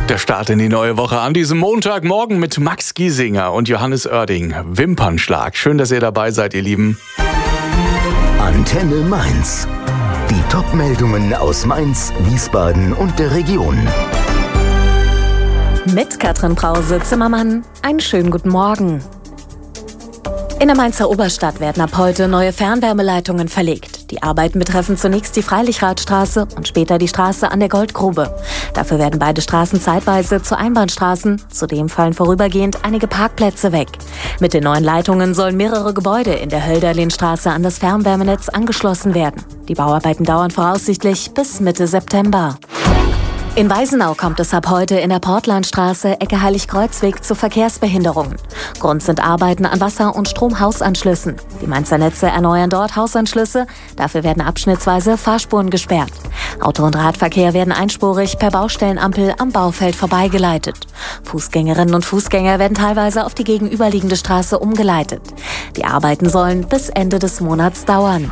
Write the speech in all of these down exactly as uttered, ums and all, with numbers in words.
Der Start in die neue Woche an diesem Montagmorgen mit Max Giesinger und Johannes Oerding. Wimpernschlag. Schön, dass ihr dabei seid, ihr Lieben. Antenne Mainz. Die Top-Meldungen aus Mainz, Wiesbaden und der Region. Mit Katrin Brause-Zimmermann. Einen schönen guten Morgen. In der Mainzer Oberstadt werden ab heute neue Fernwärmeleitungen verlegt. Die Arbeiten betreffen zunächst die Freilichradstraße und später die Straße an der Goldgrube. Dafür werden beide Straßen zeitweise zu Einbahnstraßen. Zudem fallen vorübergehend einige Parkplätze weg. Mit den neuen Leitungen sollen mehrere Gebäude in der Hölderlinstraße an das Fernwärmenetz angeschlossen werden. Die Bauarbeiten dauern voraussichtlich bis Mitte September. In Weisenau kommt es ab heute in der Portlandstraße, Ecke Heiligkreuzweg, zu Verkehrsbehinderungen. Grund sind Arbeiten an Wasser- und Stromhausanschlüssen. Die Mainzer Netze erneuern dort Hausanschlüsse, dafür werden abschnittsweise Fahrspuren gesperrt. Auto- und Radverkehr werden einspurig per Baustellenampel am Baufeld vorbeigeleitet. Fußgängerinnen und Fußgänger werden teilweise auf die gegenüberliegende Straße umgeleitet. Die Arbeiten sollen bis Ende des Monats dauern.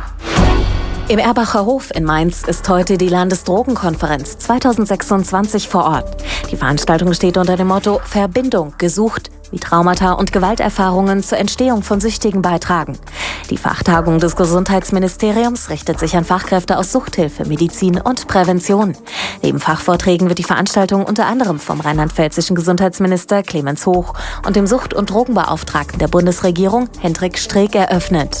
Im Erbacher Hof in Mainz ist heute die Landesdrogenkonferenz zweitausendsechsundzwanzig vor Ort. Die Veranstaltung steht unter dem Motto Verbindung gesucht, wie Traumata und Gewalterfahrungen zur Entstehung von Süchtigen beitragen. Die Fachtagung des Gesundheitsministeriums richtet sich an Fachkräfte aus Suchthilfe, Medizin und Prävention. Neben Fachvorträgen wird die Veranstaltung unter anderem vom rheinland-pfälzischen Gesundheitsminister Clemens Hoch und dem Sucht- und Drogenbeauftragten der Bundesregierung Hendrik Streeck eröffnet.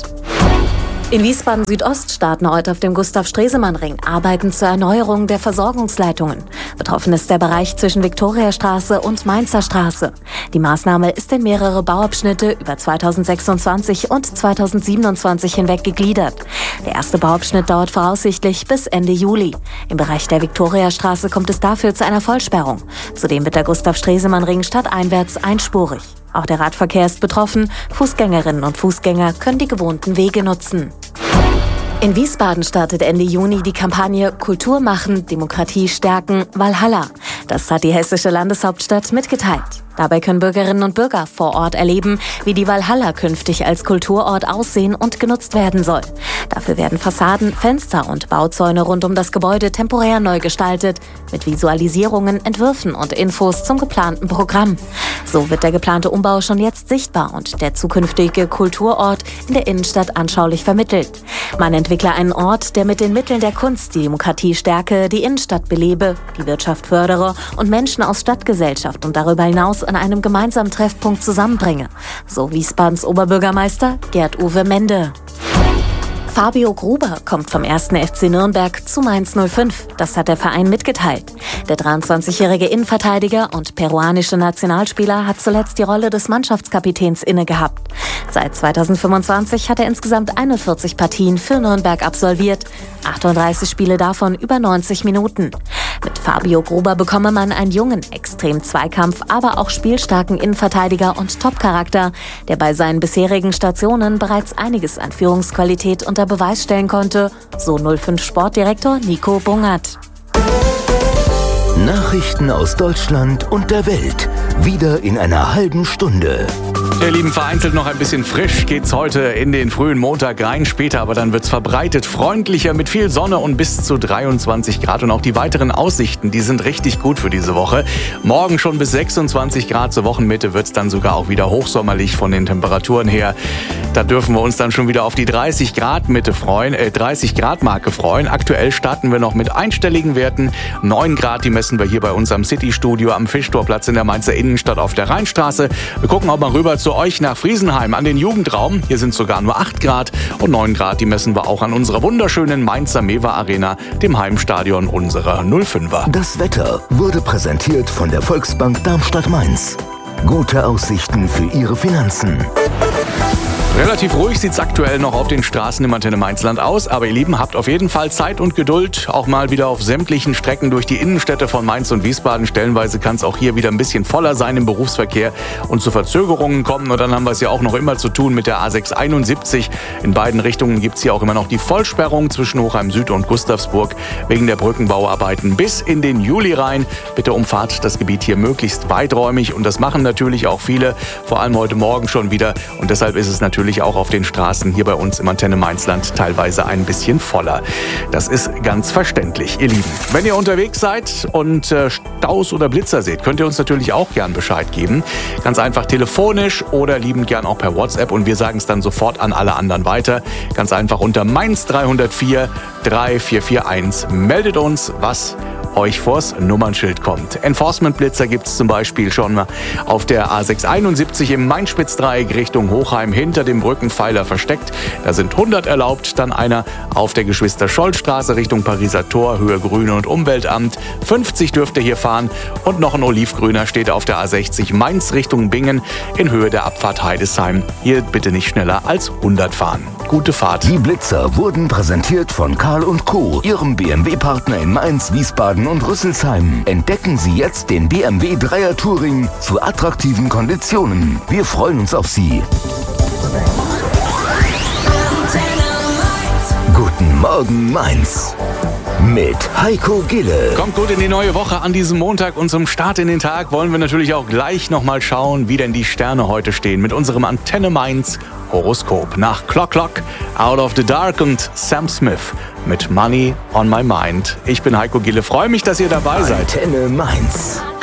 In Wiesbaden-Südost starten heute auf dem Gustav-Stresemann-Ring Arbeiten zur Erneuerung der Versorgungsleitungen. Betroffen ist der Bereich zwischen Viktoriastraße und Mainzer Straße. Die Maßnahme ist in mehrere Bauabschnitte über zweitausendsechsundzwanzig und zweitausendsiebenundzwanzig hinweg gegliedert. Der erste Bauabschnitt dauert voraussichtlich bis Ende Juli. Im Bereich der Viktoriastraße kommt es dafür zu einer Vollsperrung. Zudem wird der Gustav-Stresemann-Ring stadteinwärts einspurig. Auch der Radverkehr ist betroffen. Fußgängerinnen und Fußgänger können die gewohnten Wege nutzen. In Wiesbaden startet Ende Juni die Kampagne Kultur machen, Demokratie stärken, Walhalla. Das hat die hessische Landeshauptstadt mitgeteilt. Dabei können Bürgerinnen und Bürger vor Ort erleben, wie die Walhalla künftig als Kulturort aussehen und genutzt werden soll. Dafür werden Fassaden, Fenster und Bauzäune rund um das Gebäude temporär neu gestaltet, mit Visualisierungen, Entwürfen und Infos zum geplanten Programm. So wird der geplante Umbau schon jetzt sichtbar und der zukünftige Kulturort in der Innenstadt anschaulich vermittelt. Man entwickle einen Ort, der mit den Mitteln der Kunst die Demokratie stärke, die Innenstadt belebe, die Wirtschaft fördere und Menschen aus Stadtgesellschaft und darüber hinaus an einem gemeinsamen Treffpunkt zusammenbringe. So Wiesbadens Oberbürgermeister Gerd-Uwe Mende. Fabio Gruber kommt vom ersten F C Nürnberg zu Mainz null fünf. Das hat der Verein mitgeteilt. Der dreiundzwanzigjährige Innenverteidiger und peruanische Nationalspieler hat zuletzt die Rolle des Mannschaftskapitäns inne gehabt. Seit zweitausendfünfundzwanzig hat er insgesamt einundvierzig Partien für Nürnberg absolviert, achtunddreißig Spiele davon über neunzig Minuten. Mit Fabio Gruber bekomme man einen jungen, extrem Zweikampf, aber auch spielstarken Innenverteidiger und Top-Charakter, der bei seinen bisherigen Stationen bereits einiges an Führungsqualität unter Beweis stellen konnte, so null fünf Sportdirektor Nico Bungert. Nachrichten aus Deutschland und der Welt. Wieder in einer halben Stunde. Ihr Lieben, vereinzelt noch ein bisschen frisch geht's heute in den frühen Montag rein. Später aber dann wird's verbreitet freundlicher mit viel Sonne und bis zu dreiundzwanzig Grad. Und auch die weiteren Aussichten, die sind richtig gut für diese Woche. Morgen schon bis sechsundzwanzig Grad. Zur Wochenmitte wird's dann sogar auch wieder hochsommerlich von den Temperaturen her. Da dürfen wir uns dann schon wieder auf die dreißig Grad Mitte freuen, äh, dreißig Grad Marke freuen. Aktuell starten wir noch mit einstelligen Werten. neun Grad, die messen wir hier bei uns am City-Studio am Fischtorplatz in der Mainzer Innenstadt auf der Rheinstraße. Wir gucken auch mal rüber zu euch nach Friesenheim an den Jugendraum. Hier sind sogar nur acht Grad und neun Grad, die messen wir auch an unserer wunderschönen Mainzer Mewa Arena, dem Heimstadion unserer null fünfer. Das Wetter wurde präsentiert von der Volksbank Darmstadt-Mainz. Gute Aussichten für Ihre Finanzen. Relativ ruhig sieht es aktuell noch auf den Straßen im Antenne Mainzland aus, aber ihr Lieben, habt auf jeden Fall Zeit und Geduld, auch mal wieder auf sämtlichen Strecken durch die Innenstädte von Mainz und Wiesbaden. Stellenweise kann es auch hier wieder ein bisschen voller sein im Berufsverkehr und zu Verzögerungen kommen. Und dann haben wir es ja auch noch immer zu tun mit der A sechs einundsiebzig. In beiden Richtungen gibt es hier auch immer noch die Vollsperrung zwischen Hochheim Süd und Gustavsburg wegen der Brückenbauarbeiten bis in den Juli rein. Bitte umfahrt das Gebiet hier möglichst weiträumig und das machen natürlich auch viele, vor allem heute Morgen schon wieder. Und deshalb ist es natürlich natürlich auch auf den Straßen hier bei uns im Antenne Mainzland teilweise ein bisschen voller. Das ist ganz verständlich, ihr Lieben. Wenn ihr unterwegs seid und äh, Staus oder Blitzer seht, könnt ihr uns natürlich auch gern Bescheid geben. Ganz einfach telefonisch oder liebend gern auch per WhatsApp und wir sagen es dann sofort an alle anderen weiter. Ganz einfach unter Mainz drei null vier drei vier vier eins. Meldet uns, was euch vors Nummernschild kommt. Enforcement-Blitzer gibt es zum Beispiel schon auf der A sechs einundsiebzig im Main-Spitz-Dreieck Richtung Hochheim hinter dem Brückenpfeiler versteckt. Da sind hundert erlaubt. Dann einer auf der Geschwister-Scholl-Straße Richtung Pariser Tor, Höhe Grüne und Umweltamt. fünfzig dürft ihr hier fahren. Und noch ein Olivgrüner steht auf der A sechzig Mainz Richtung Bingen in Höhe der Abfahrt Heidesheim. Hier bitte nicht schneller als hundert fahren. Gute Fahrt. Die Blitzer wurden präsentiert von Karl und Co., Ihrem B M W-Partner in Mainz, Wiesbaden und Rüsselsheim. Entdecken Sie jetzt den B M W Dreier Touring zu attraktiven Konditionen. Wir freuen uns auf Sie. Guten Morgen Mainz mit Heiko Gille. Kommt gut in die neue Woche an diesem Montag und zum Start in den Tag wollen wir natürlich auch gleich nochmal schauen, wie denn die Sterne heute stehen mit unserem Antenne Mainz Horoskop. Nach Clock Clock, Out of the Dark und Sam Smith mit Money on My Mind. Ich bin Heiko Gille, freue mich, dass ihr dabei seid. Antenne Mainz.